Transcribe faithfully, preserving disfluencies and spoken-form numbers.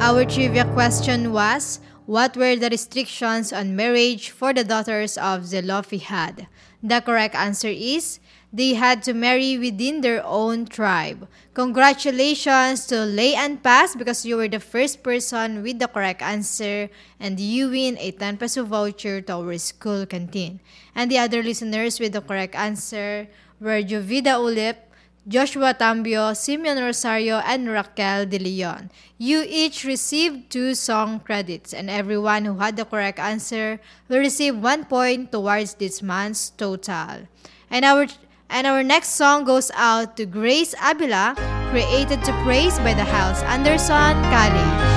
Our trivia question was, what were the restrictions on marriage for the daughters of Zelophehad? The correct answer is, they had to marry within their own tribe. Congratulations to Lay and Pass because you were the first person with the correct answer and you win a ten peso voucher to our school canteen. And the other listeners with the correct answer were Jovida Ulip, Joshua Tambio, Simeon Rosario, and Raquel De Leon. You each received two song credits, and everyone who had the correct answer will receive one point towards this month's total. And our and our next song goes out to Grace Abila, created to praise by the House Anderson College.